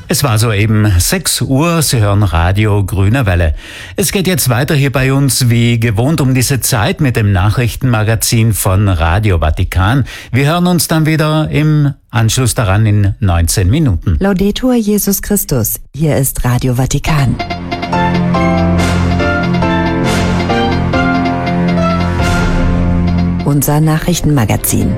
Es war soeben 6 Uhr, Sie hören Radio Grüne Welle. Es geht jetzt weiter hier bei uns wie gewohnt um diese Zeit mit dem Nachrichtenmagazin von Radio Vatikan. Wir hören uns dann wieder im Anschluss daran in 19 Minuten. Laudetur Jesus Christus, hier ist Radio Vatikan. Unser Nachrichtenmagazin.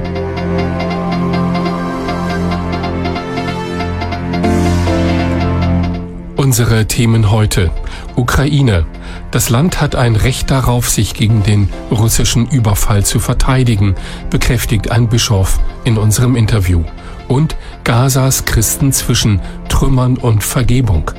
Unsere Themen heute. Ukraine. Das Land hat ein Recht darauf, sich gegen den russischen Überfall zu verteidigen, bekräftigt ein Bischof in unserem Interview. Und Gazas Christen zwischen Trümmern und Vergebung.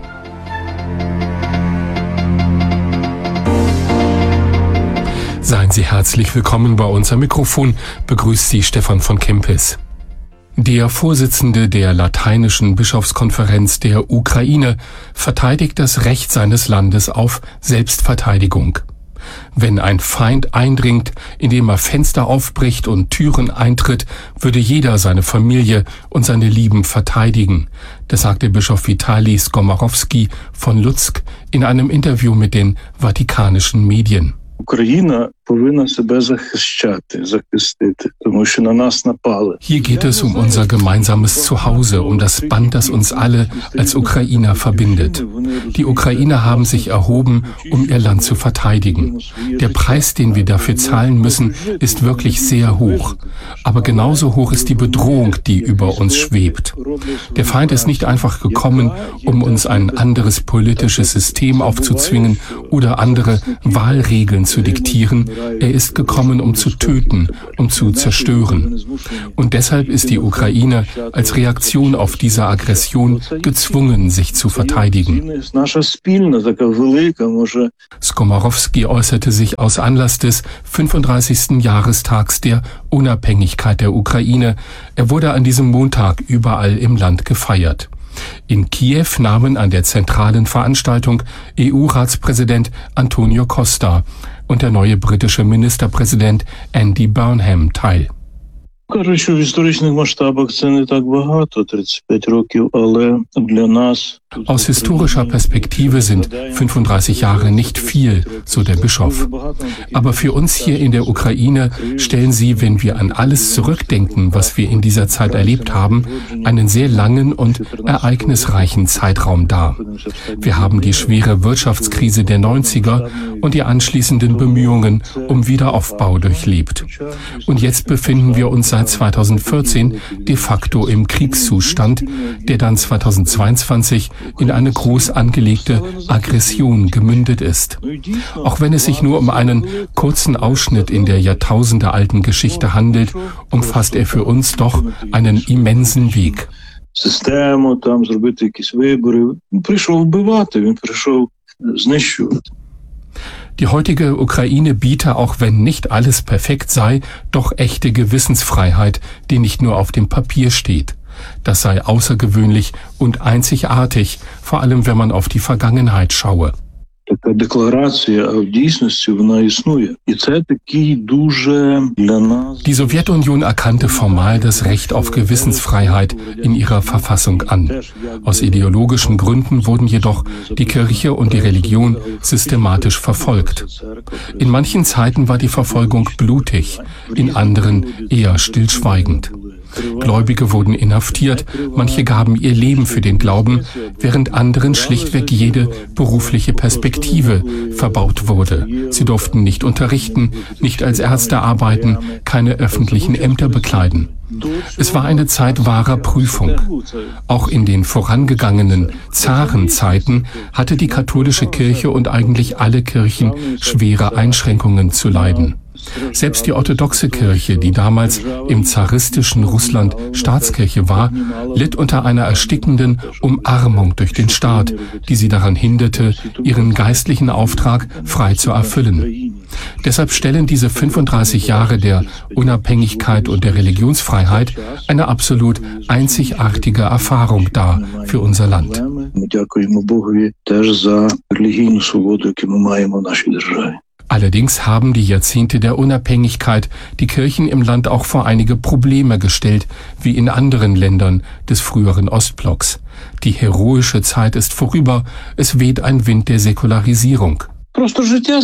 Seien Sie herzlich willkommen bei uns am Mikrofon, begrüßt Sie Stefan von Kempis. Der Vorsitzende der Lateinischen Bischofskonferenz der Ukraine verteidigt das Recht seines Landes auf Selbstverteidigung. Wenn ein Feind eindringt, indem er Fenster aufbricht und Türen eintritt, würde jeder seine Familie und seine Lieben verteidigen. Das sagte Bischof Vitali Skomarowski von Lutsk in einem Interview mit den vatikanischen Medien. Hier geht es um unser gemeinsames Zuhause, um das Band, das uns alle als Ukrainer verbindet. Die Ukrainer haben sich erhoben, um ihr Land zu verteidigen. Der Preis, den wir dafür zahlen müssen, ist wirklich sehr hoch. Aber genauso hoch ist die Bedrohung, die über uns schwebt. Der Feind ist nicht einfach gekommen, um uns ein anderes politisches System aufzuzwingen oder andere Wahlregeln zu diktieren. Er ist gekommen, um zu töten, um zu zerstören. Und deshalb ist die Ukraine als Reaktion auf diese Aggression gezwungen, sich zu verteidigen. Skomarowski äußerte sich aus Anlass des 35. Jahrestags der Unabhängigkeit der Ukraine. Er wurde an diesem Montag überall im Land gefeiert. In Kiew nahmen an der zentralen Veranstaltung EU-Ratspräsident Antonio Costa und der neue britische Ministerpräsident Andy Burnham teil. Aus historischer Perspektive sind 35 Jahre nicht viel, so der Bischof. Aber für uns hier in der Ukraine stellen sie, wenn wir an alles zurückdenken, was wir in dieser Zeit erlebt haben, einen sehr langen und ereignisreichen Zeitraum dar. Wir haben die schwere Wirtschaftskrise der 90er und die anschließenden Bemühungen um Wiederaufbau durchlebt. Und jetzt befinden wir uns seit 2014 de facto im Kriegszustand, der dann 2022 in eine groß angelegte Aggression gemündet ist. Auch wenn es sich nur um einen kurzen Ausschnitt in der jahrtausendealten Geschichte handelt, umfasst er für uns doch einen immensen Weg. Die heutige Ukraine biete, auch wenn nicht alles perfekt sei, doch echte Gewissensfreiheit, die nicht nur auf dem Papier steht. Das sei außergewöhnlich und einzigartig, vor allem wenn man auf die Vergangenheit schaue. Die Sowjetunion erkannte formal das Recht auf Gewissensfreiheit in ihrer Verfassung an. Aus ideologischen Gründen wurden jedoch die Kirche und die Religion systematisch verfolgt. In manchen Zeiten war die Verfolgung blutig, in anderen eher stillschweigend. Gläubige wurden inhaftiert, manche gaben ihr Leben für den Glauben, während anderen schlichtweg jede berufliche Perspektive verbaut wurde. Sie durften nicht unterrichten, nicht als Ärzte arbeiten, keine öffentlichen Ämter bekleiden. Es war eine Zeit wahrer Prüfung. Auch in den vorangegangenen Zarenzeiten hatte die katholische Kirche und eigentlich alle Kirchen schwere Einschränkungen zu leiden. Selbst die orthodoxe Kirche, die damals im zaristischen Russland Staatskirche war, litt unter einer erstickenden Umarmung durch den Staat, die sie daran hinderte, ihren geistlichen Auftrag frei zu erfüllen. Deshalb stellen diese 35 Jahre der Unabhängigkeit und der Religionsfreiheit eine absolut einzigartige Erfahrung dar für unser Land. Allerdings haben die Jahrzehnte der Unabhängigkeit die Kirchen im Land auch vor einige Probleme gestellt, wie in anderen Ländern des früheren Ostblocks. Die heroische Zeit ist vorüber, es weht ein Wind der Säkularisierung. Ich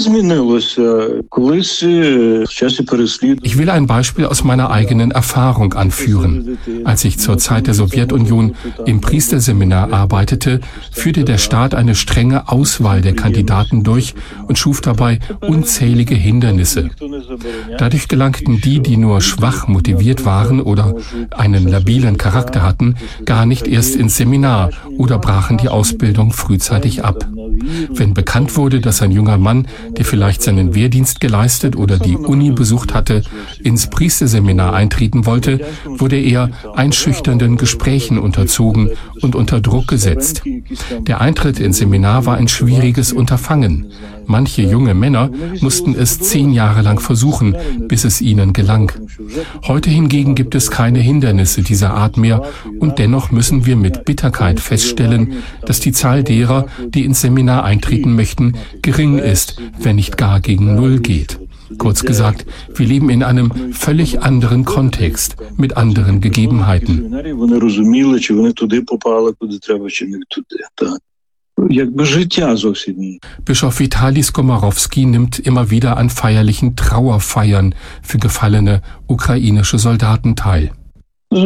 will ein Beispiel aus meiner eigenen Erfahrung anführen. Als ich zur Zeit der Sowjetunion im Priesterseminar arbeitete, führte der Staat eine strenge Auswahl der Kandidaten durch und schuf dabei unzählige Hindernisse. Dadurch gelangten die nur schwach motiviert waren oder einen labilen Charakter hatten, gar nicht erst ins Seminar oder brachen die Ausbildung frühzeitig ab. Wenn bekannt wurde, dass ein junger Mann, der vielleicht seinen Wehrdienst geleistet oder die Uni besucht hatte, ins Priesterseminar eintreten wollte, wurde er einschüchternden Gesprächen unterzogen und unter Druck gesetzt. Der Eintritt ins Seminar war ein schwieriges Unterfangen. Manche junge Männer mussten es 10 Jahre lang versuchen, bis es ihnen gelang. Heute hingegen gibt es keine Hindernisse dieser Art mehr und dennoch müssen wir mit Bitterkeit feststellen, dass die Zahl derer, die ins Seminar eintreten möchten, gering ist, wenn nicht gar gegen Null geht. Kurz gesagt, wir leben in einem völlig anderen Kontext, mit anderen Gegebenheiten. Bischof Vitali Skomarowski nimmt immer wieder an feierlichen Trauerfeiern für gefallene ukrainische Soldaten teil. Ich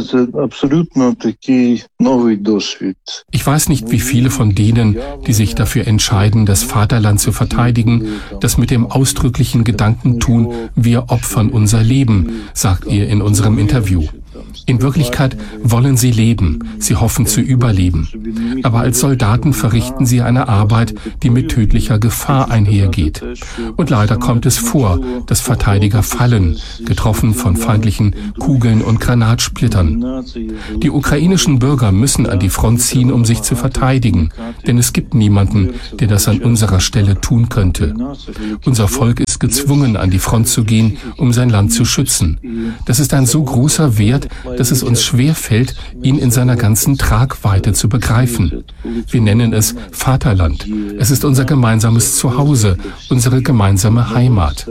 weiß nicht, wie viele von denen, die sich dafür entscheiden, das Vaterland zu verteidigen, das mit dem ausdrücklichen Gedanken tun, wir opfern unser Leben, sagt er in unserem Interview. In Wirklichkeit wollen sie leben, sie hoffen zu überleben. Aber als Soldaten verrichten sie eine Arbeit, die mit tödlicher Gefahr einhergeht. Und leider kommt es vor, dass Verteidiger fallen, getroffen von feindlichen Kugeln und Granatsplittern. Die ukrainischen Bürger müssen an die Front ziehen, um sich zu verteidigen, denn es gibt niemanden, der das an unserer Stelle tun könnte. Unser Volk ist gezwungen, an die Front zu gehen, um sein Land zu schützen. Das ist ein so großer Wert, dass es uns schwerfällt, ihn in seiner ganzen Tragweite zu begreifen. Wir nennen es Vaterland. Es ist unser gemeinsames Zuhause, unsere gemeinsame Heimat.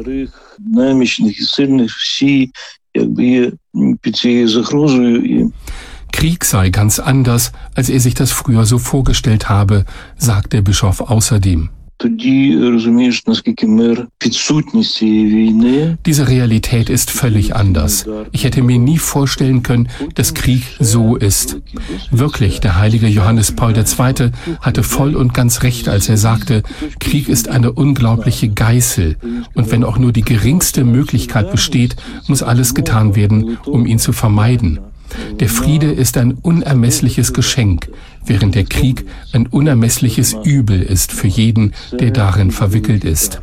Krieg sei ganz anders, als er sich das früher so vorgestellt habe, sagt der Bischof außerdem. Diese Realität ist völlig anders. Ich hätte mir nie vorstellen können, dass Krieg so ist. Wirklich, der heilige Johannes Paul II. Hatte voll und ganz recht, als er sagte, Krieg ist eine unglaubliche Geißel. Und wenn auch nur die geringste Möglichkeit besteht, muss alles getan werden, um ihn zu vermeiden. Der Friede ist ein unermessliches Geschenk, während der Krieg ein unermessliches Übel ist für jeden, der darin verwickelt ist.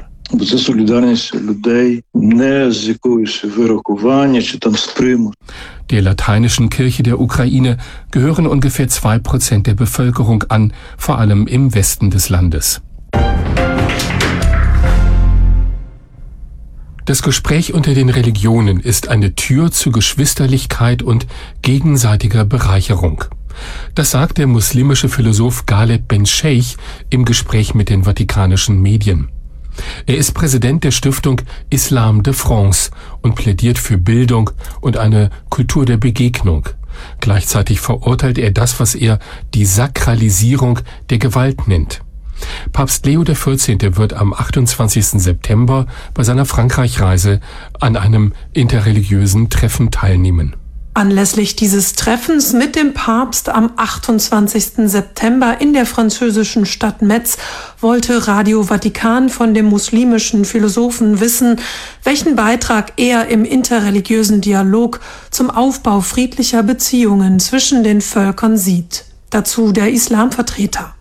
Der lateinischen Kirche der Ukraine gehören ungefähr 2% der Bevölkerung an, vor allem im Westen des Landes. Das Gespräch unter den Religionen ist eine Tür zu Geschwisterlichkeit und gegenseitiger Bereicherung. Das sagt der muslimische Philosoph Ghaleb Ben-Sheikh im Gespräch mit den vatikanischen Medien. Er ist Präsident der Stiftung Islam de France und plädiert für Bildung und eine Kultur der Begegnung. Gleichzeitig verurteilt er das, was er die Sakralisierung der Gewalt nennt. Papst Leo XIV. Wird am 28. September bei seiner Frankreich-Reise an einem interreligiösen Treffen teilnehmen. Anlässlich dieses Treffens mit dem Papst am 28. September in der französischen Stadt Metz wollte Radio Vatikan von dem muslimischen Philosophen wissen, welchen Beitrag er im interreligiösen Dialog zum Aufbau friedlicher Beziehungen zwischen den Völkern sieht. Dazu der Islamvertreter.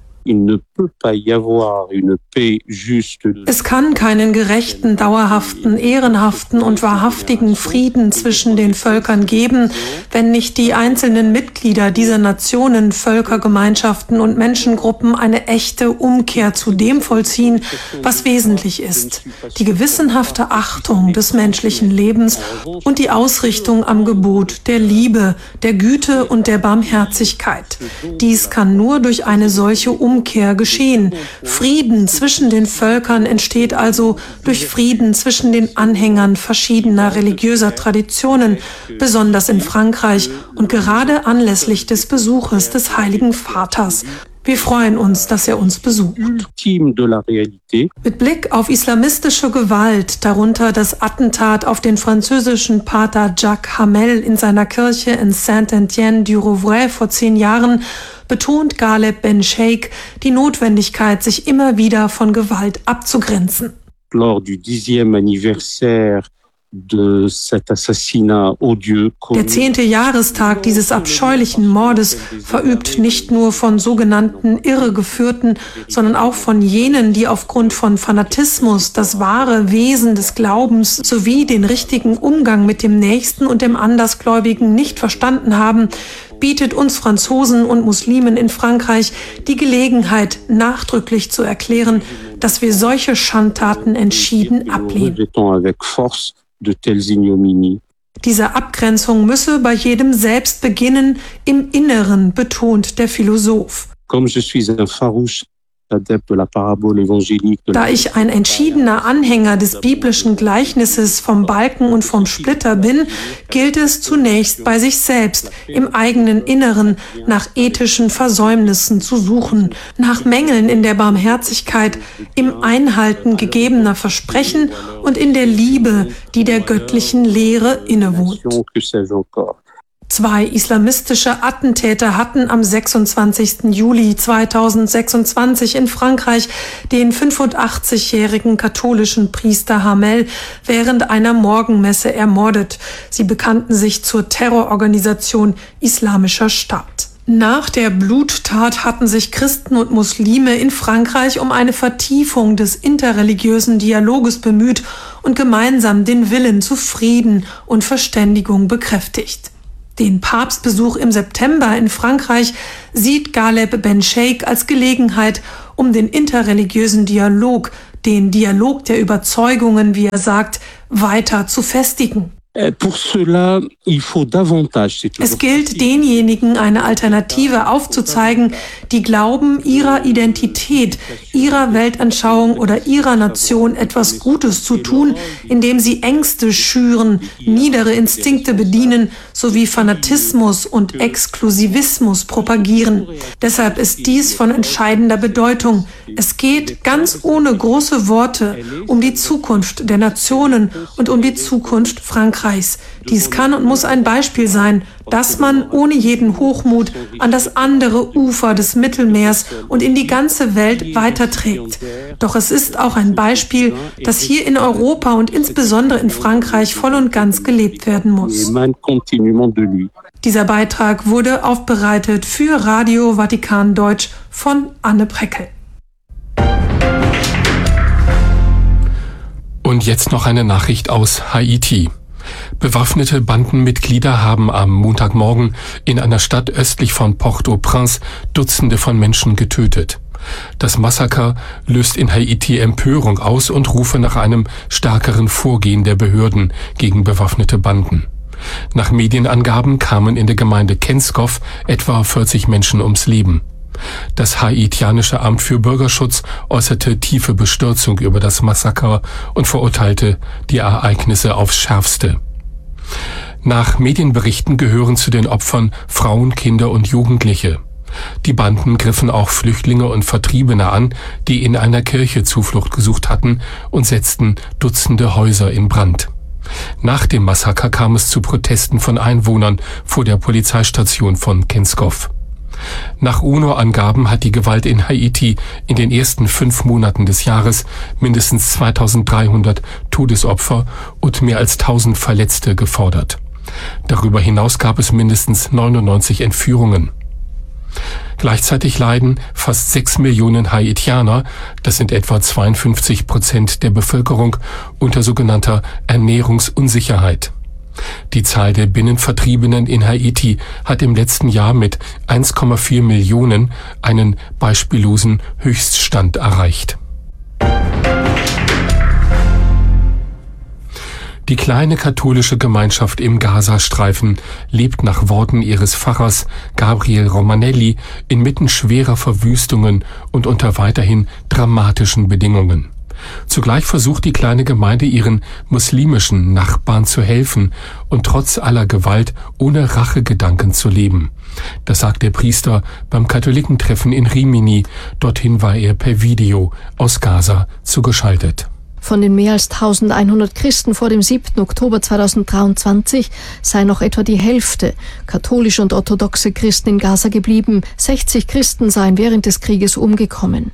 Es kann keinen gerechten, dauerhaften, ehrenhaften und wahrhaftigen Frieden zwischen den Völkern geben, wenn nicht die einzelnen Mitglieder dieser Nationen, Völkergemeinschaften und Menschengruppen eine echte Umkehr zu dem vollziehen, was wesentlich ist: die gewissenhafte Achtung des menschlichen Lebens und die Ausrichtung am Gebot der Liebe, der Güte und der Barmherzigkeit. Dies kann nur durch eine solche Umkehr Umkehr geschehen. Frieden zwischen den Völkern entsteht also durch Frieden zwischen den Anhängern verschiedener religiöser Traditionen, besonders in Frankreich und gerade anlässlich des Besuches des Heiligen Vaters. Wir freuen uns, dass er uns besucht. Mit Blick auf islamistische Gewalt, darunter das Attentat auf den französischen Pater Jacques Hamel in seiner Kirche in Saint-Étienne-du-Rouvray vor 10 Jahren, betont Ghaleb Ben-Sheikh die Notwendigkeit, sich immer wieder von Gewalt abzugrenzen. Lors du 10e anniversaire der 10. Jahrestag dieses abscheulichen Mordes, verübt nicht nur von sogenannten Irregeführten, sondern auch von jenen, die aufgrund von Fanatismus das wahre Wesen des Glaubens sowie den richtigen Umgang mit dem Nächsten und dem Andersgläubigen nicht verstanden haben, bietet uns Franzosen und Muslimen in Frankreich die Gelegenheit, nachdrücklich zu erklären, dass wir solche Schandtaten entschieden ablehnen. Diese Abgrenzung müsse bei jedem selbst beginnen, im Inneren, betont der Philosoph. Da ich ein entschiedener Anhänger des biblischen Gleichnisses vom Balken und vom Splitter bin, gilt es zunächst bei sich selbst, im eigenen Inneren, nach ethischen Versäumnissen zu suchen, nach Mängeln in der Barmherzigkeit, im Einhalten gegebener Versprechen und in der Liebe, die der göttlichen Lehre innewohnt. 2 islamistische Attentäter hatten am 26. Juli 2026 in Frankreich den 85-jährigen katholischen Priester Hamel während einer Morgenmesse ermordet. Sie bekannten sich zur Terrororganisation Islamischer Staat. Nach der Bluttat hatten sich Christen und Muslime in Frankreich um eine Vertiefung des interreligiösen Dialoges bemüht und gemeinsam den Willen zu Frieden und Verständigung bekräftigt. Den Papstbesuch im September in Frankreich sieht Ghaleb Ben-Sheikh als Gelegenheit, um den interreligiösen Dialog, den Dialog der Überzeugungen, wie er sagt, weiter zu festigen. Es gilt, denjenigen eine Alternative aufzuzeigen, die glauben, ihrer Identität, ihrer Weltanschauung oder ihrer Nation etwas Gutes zu tun, indem sie Ängste schüren, niedere Instinkte bedienen, sowie Fanatismus und Exklusivismus propagieren. Deshalb ist dies von entscheidender Bedeutung. Es geht ganz ohne große Worte um die Zukunft der Nationen und um die Zukunft Frankreichs. Dies kann und muss ein Beispiel sein, dass man ohne jeden Hochmut an das andere Ufer des Mittelmeers und in die ganze Welt weiterträgt. Doch es ist auch ein Beispiel, das hier in Europa und insbesondere in Frankreich voll und ganz gelebt werden muss. Dieser Beitrag wurde aufbereitet für Radio Vatikan Deutsch von Anne Preckel. Und jetzt noch eine Nachricht aus Haiti. Bewaffnete Bandenmitglieder haben am Montagmorgen in einer Stadt östlich von Port-au-Prince Dutzende von Menschen getötet. Das Massaker löst in Haiti Empörung aus und Rufe nach einem stärkeren Vorgehen der Behörden gegen bewaffnete Banden. Nach Medienangaben kamen in der Gemeinde Kenskow etwa 40 Menschen ums Leben. Das haitianische Amt für Bürgerschutz äußerte tiefe Bestürzung über das Massaker und verurteilte die Ereignisse aufs Schärfste. Nach Medienberichten gehören zu den Opfern Frauen, Kinder und Jugendliche. Die Banden griffen auch Flüchtlinge und Vertriebene an, die in einer Kirche Zuflucht gesucht hatten, und setzten Dutzende Häuser in Brand. Nach dem Massaker kam es zu Protesten von Einwohnern vor der Polizeistation von Kenskow. Nach UNO-Angaben hat die Gewalt in Haiti in den ersten 5 Monaten des Jahres mindestens 2300 Todesopfer und mehr als 1000 Verletzte gefordert. Darüber hinaus gab es mindestens 99 Entführungen. Gleichzeitig leiden fast 6 Millionen Haitianer, das sind etwa 52% der Bevölkerung, unter sogenannter Ernährungsunsicherheit. Die Zahl der Binnenvertriebenen in Haiti hat im letzten Jahr mit 1,4 Millionen einen beispiellosen Höchststand erreicht. Die kleine katholische Gemeinschaft im Gazastreifen lebt nach Worten ihres Pfarrers Gabriel Romanelli inmitten schwerer Verwüstungen und unter weiterhin dramatischen Bedingungen. Zugleich versucht die kleine Gemeinde ihren muslimischen Nachbarn zu helfen und trotz aller Gewalt ohne Rachegedanken zu leben. Das sagt der Priester beim Katholikentreffen in Rimini. Dorthin war er per Video aus Gaza zugeschaltet. Von den mehr als 1100 Christen vor dem 7. Oktober 2023 sei noch etwa die Hälfte katholische und orthodoxe Christen in Gaza geblieben. 60 Christen seien während des Krieges umgekommen.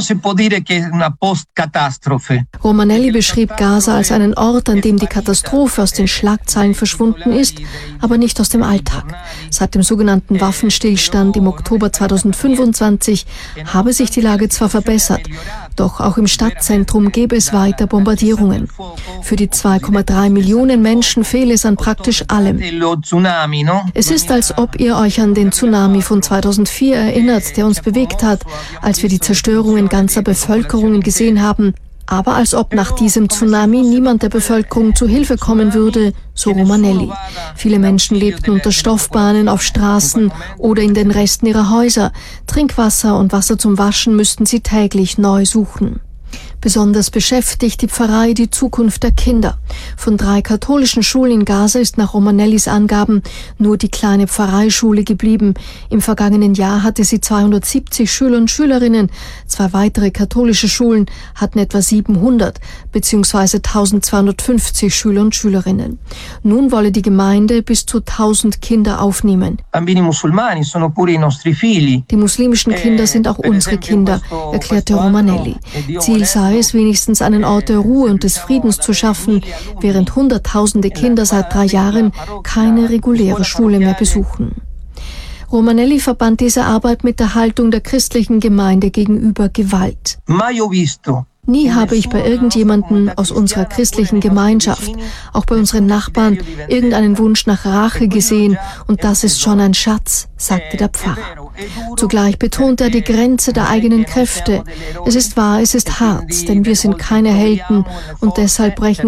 Romanelli beschrieb Gaza als einen Ort, an dem die Katastrophe aus den Schlagzeilen verschwunden ist, aber nicht aus dem Alltag. Seit dem sogenannten Waffenstillstand im Oktober 2025 habe sich die Lage zwar verbessert, doch auch im Stadtzentrum gäbe es weiter Bombardierungen. Für die 2,3 Millionen Menschen fehle es an praktisch allem. Es ist, als ob ihr euch an den Tsunami von 2004 erinnert, der uns bewegt hat, als wir die Zerstörungen ganzer Bevölkerungen gesehen haben, aber als ob nach diesem Tsunami niemand der Bevölkerung zu Hilfe kommen würde, so Romanelli. Viele Menschen lebten unter Stoffbahnen, auf Straßen oder in den Resten ihrer Häuser. Trinkwasser und Wasser zum Waschen müssten sie täglich neu suchen. Besonders beschäftigt die Pfarrei die Zukunft der Kinder. Von 3 katholischen Schulen in Gaza ist nach Romanellis Angaben nur die kleine Pfarreischule geblieben. Im vergangenen Jahr hatte sie 270 Schüler und Schülerinnen. 2 weitere katholische Schulen hatten etwa 700 bzw. 1250 Schüler und Schülerinnen. Nun wolle die Gemeinde bis zu 1000 Kinder aufnehmen. Die muslimischen Kinder sind auch unsere Kinder, erklärte Romanelli. Ziel sei es, wenigstens einen Ort der Ruhe und des Friedens zu schaffen, während Hunderttausende Kinder seit 3 Jahren keine reguläre Schule mehr besuchen. Romanelli verband diese Arbeit mit der Haltung der christlichen Gemeinde gegenüber Gewalt. Nie habe ich bei irgendjemandem aus unserer christlichen Gemeinschaft, auch bei unseren Nachbarn, irgendeinen Wunsch nach Rache gesehen, und das ist schon ein Schatz, sagte der Pfarrer. Zugleich betont er die Grenze der eigenen Kräfte. Es ist wahr, es ist hart, denn wir sind keine Helden und deshalb brechen